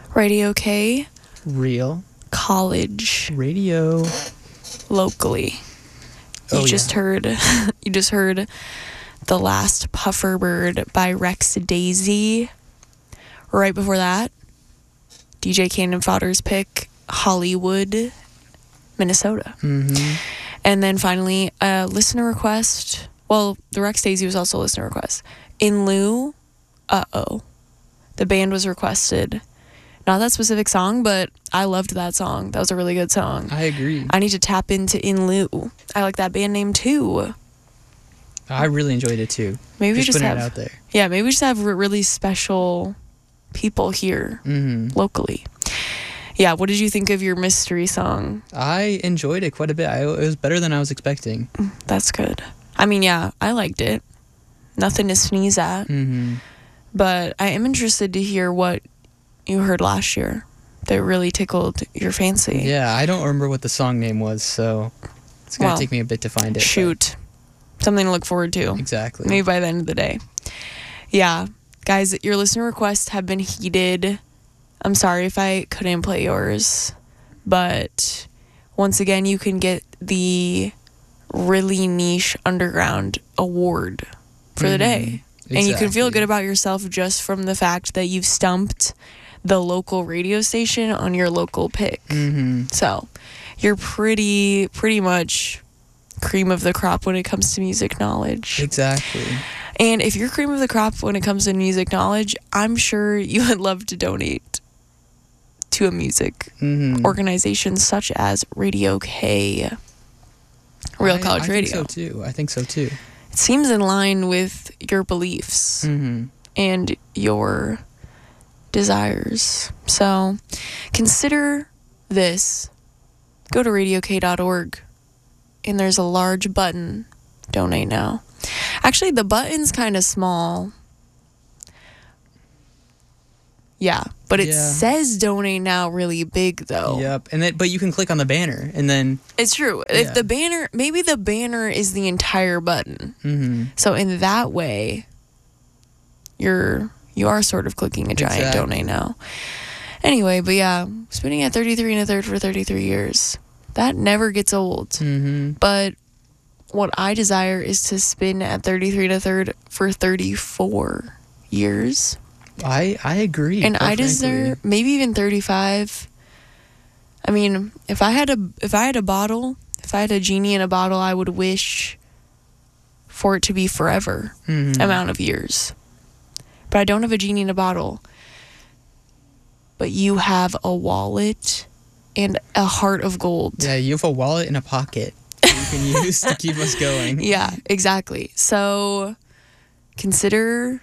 Radio K. Real College. Radio. Locally. You just heard The Last Puffer Bird by Rex Daisy. Right before that, DJ Cannon Fodder's pick, Hollywood, Minnesota. Mm-hmm. And then finally, a listener request. Well, the Rex Daisy was also a listener request. In Lieu, Uh-Oh. The band was requested. Not that specific song, but I loved that song. That was a really good song. I agree. I need to tap into In Lieu. I like that band name too. I really enjoyed it too. Maybe we just putting have it out there. Yeah, maybe we just have really special people here locally. Yeah, what did you think of your mystery song? I enjoyed it quite a bit. It was better than I was expecting. That's good. I mean, yeah, I liked it. Nothing to sneeze at. Mm-hmm. But I am interested to hear what you heard last year that really tickled your fancy. Yeah, I don't remember what the song name was, so it's going to take me a bit to find it. Shoot. Something to look forward to. Exactly. Maybe by the end of the day. Yeah. Guys, your listener requests have been heeded. I'm sorry if I couldn't play yours. But once again, you can get the really niche underground award for the day. Exactly. And you can feel good about yourself just from the fact that you've stumped the local radio station on your local pick. Mm-hmm. So you're pretty much cream of the crop when it comes to music knowledge. Exactly. And if you're cream of the crop when it comes to music knowledge, I'm sure you would love to donate to a music organization such as Radio K. Real College Radio. I think so too. It seems in line with your beliefs and your desires. So consider this. Go to radiok.org and there's a large button, donate now. Actually, the button's kind of small. Yeah, but it says donate now really big though. Yep, but you can click on the banner and then... It's true. If the banner, maybe the banner is the entire button. Mm-hmm. So in that way, you are sort of clicking a giant donate now. Anyway, but yeah, spinning at 33 1/3 for 33 years. That never gets old. Mm-hmm. But what I desire is to spin at 33 1/3 for 34 years. I agree. And I deserve maybe even 35. I mean, if I had a genie in a bottle, I would wish for it to be forever amount of years. But I don't have a genie in a bottle. But you have a wallet and a heart of gold. Yeah, you have a wallet and a pocket that you can use to keep us going. Yeah, exactly. So consider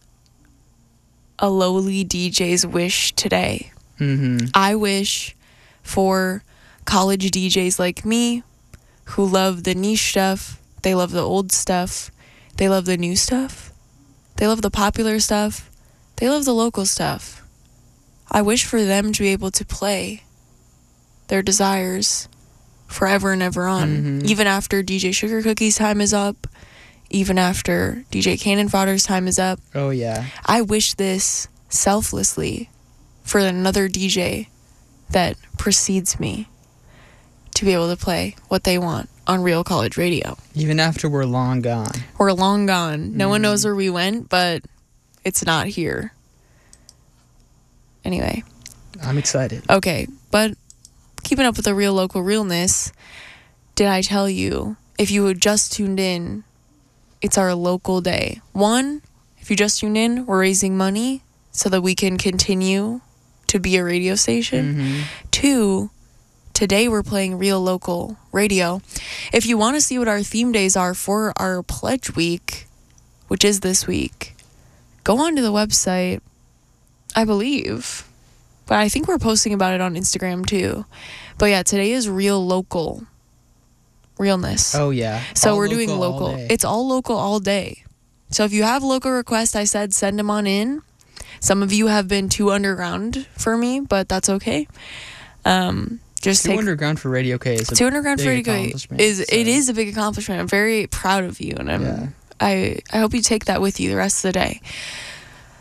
a lowly DJ's wish today. I wish for college DJs like me who love the niche stuff, they love the old stuff, they love the new stuff, they love the popular stuff, they love the local stuff. I wish for them to be able to play their desires forever and ever on, even after DJ Sugar Cookie's time is up, even after DJ Cannon Fodder's time is up. Oh, yeah. I wish this selflessly for another DJ that precedes me to be able to play what they want on Real College Radio. Even after we're long gone. We're long gone. No one knows where we went, but it's not here. Anyway. I'm excited. Okay, but keeping up with the real local realness, did I tell you, if you had just tuned in, it's our local day. One, if you just tuned in, we're raising money so that we can continue to be a radio station. Two, today we're playing real local radio. If you want to see what our theme days are for our pledge week, which is this week, go onto the website, I believe. But I think we're posting about it on Instagram too. But yeah, today is real local realness. Oh, yeah. So we're doing local. It's all local all day. So if you have local requests, I said send them on in. Some of you have been too underground for me, but that's okay. Just too underground for Radio K is too underground for Radio K it is a big accomplishment. I'm very proud of you, and I hope you take that with you the rest of the day.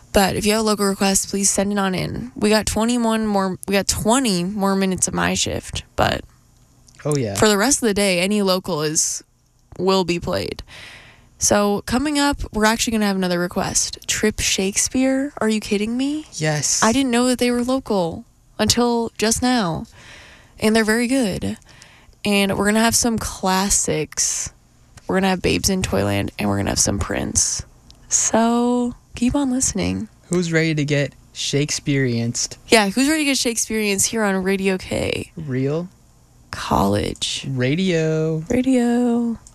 But if you have a local request, please send it on in. We got 20 more minutes of my shift, but Oh yeah. for the rest of the day, any local will be played. So coming up, we're actually going to have another request. Trip Shakespeare. Are you kidding me? Yes. I didn't know that they were local until just now. And they're very good. And we're going to have some classics. We're going to have Babes in Toyland, and we're going to have some Prince. So keep on listening. Who's ready to get Shakespeareanced? Yeah, who's ready to get Shakespeareanced here on Radio K? Real College. Radio. Radio.